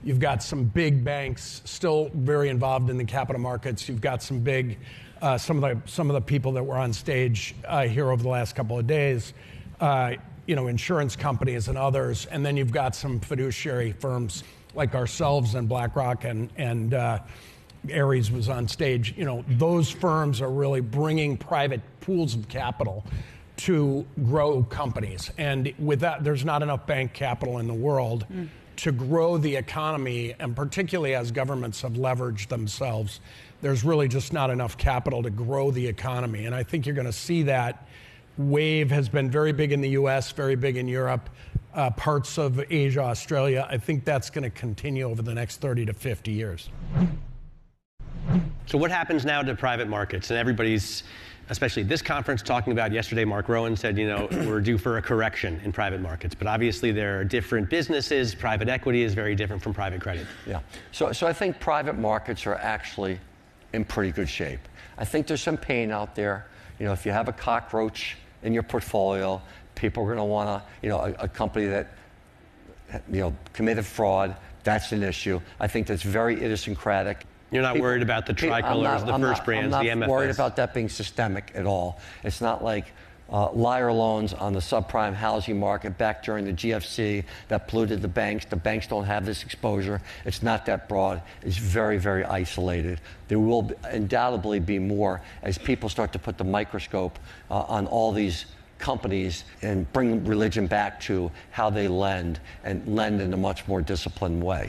You've got some big banks still very involved in the capital markets. You've got some big, some of the people that were on stage here over the last couple of days, insurance companies and others. And then you've got some fiduciary firms like ourselves and BlackRock and Ares was on stage. Those firms are really bringing private pools of capital to grow companies. And with that, there's not enough bank capital in the world to grow the economy, and particularly as governments have leveraged themselves, there's really just not enough capital to grow the economy. And I think you're going to see that wave has been very big in the US, very big in Europe, parts of Asia, Australia. I think that's going to continue over the next 30 to 50 years. So what happens now to private markets? And everybody's, especially this conference, talking about yesterday, Mark Rowan said, we're due for a correction in private markets. But obviously there are different businesses. Private equity is very different from private credit. Yeah. So I think private markets are actually in pretty good shape. I think there's some pain out there. If you have a cockroach in your portfolio, people are going to want to, a company that, committed fraud, that's an issue. I think that's very idiosyncratic. You're not worried about the Tricolors, the First Brands, the MFS? I'm not worried about that being systemic at all. It's not like liar loans on the subprime housing market back during the GFC that polluted the banks. The banks don't have this exposure. It's not that broad. It's very, very isolated. There will undoubtedly be more as people start to put the microscope on all these companies and bring religion back to how they lend and lend in a much more disciplined way.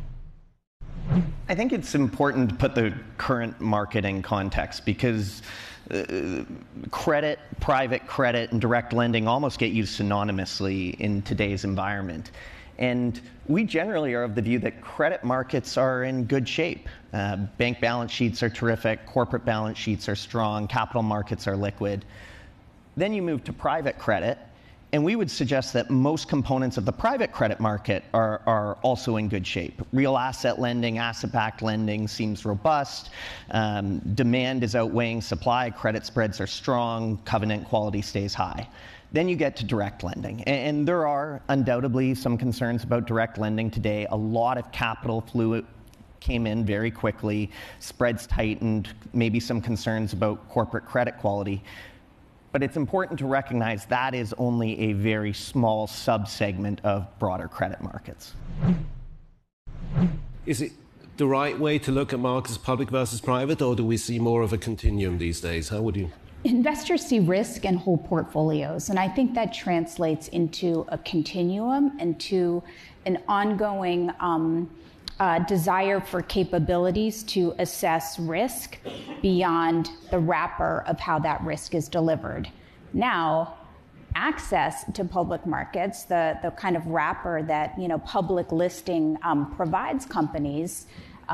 I think it's important to put the current market in context because credit, private credit, and direct lending almost get used synonymously in today's environment. And we generally are of the view that credit markets are in good shape. Bank balance sheets are terrific, corporate balance sheets are strong, capital markets are liquid. Then you move to private credit, and we would suggest that most components of the private credit market are also in good shape. Real asset lending, asset-backed lending seems robust. Demand is outweighing supply. Credit spreads are strong. Covenant quality stays high. Then you get to direct lending. And there are undoubtedly some concerns about direct lending today. A lot of capital came in very quickly. Spreads tightened. Maybe some concerns about corporate credit quality. But it's important to recognize that is only a very small subsegment of broader credit markets. Is it the right way to look at markets, public versus private, or do we see more of a continuum these days? How would you? Investors see risk in whole portfolios, and I think that translates into a continuum and to an ongoing desire for capabilities to assess risk beyond the wrapper of how that risk is delivered. Now, access to public markets, the kind of wrapper that public listing provides companies,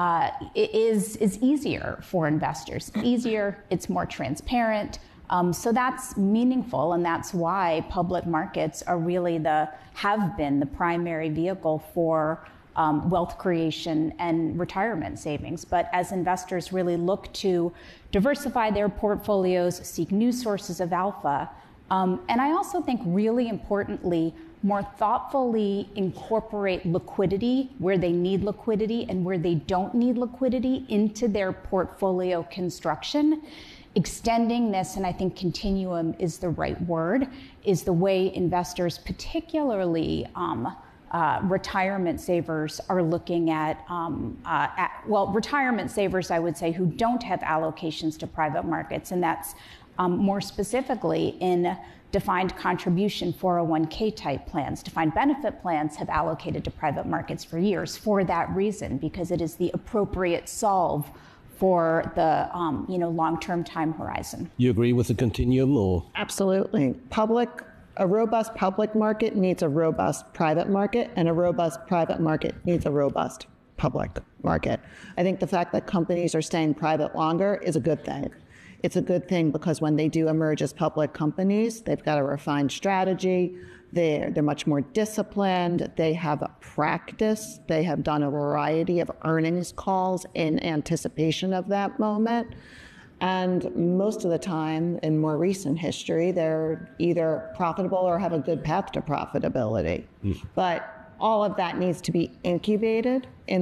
is easier for investors. Easier, it's more transparent. So that's meaningful, and that's why public markets are really have been the primary vehicle for wealth creation and retirement savings. But as investors really look to diversify their portfolios, seek new sources of alpha, and I also think really importantly, more thoughtfully incorporate liquidity where they need liquidity and where they don't need liquidity into their portfolio construction. Extending this, and I think continuum is the right word, is the way investors, particularly retirement savers, are looking at retirement savers, I would say, who don't have allocations to private markets, and that's more specifically in defined contribution 401k type plans. Defined benefit plans have allocated to private markets for years for that reason, because it is the appropriate solve for the long-term time horizon. You agree with the continuum, or? Absolutely. A robust public market needs a robust private market, and a robust private market needs a robust public market. I think the fact that companies are staying private longer is a good thing. It's a good thing because when they do emerge as public companies, they've got a refined strategy. They're much more disciplined. They have a practice. They have done a variety of earnings calls in anticipation of that moment. And most of the time, in more recent history, they're either profitable or have a good path to profitability. But all of that needs to be incubated in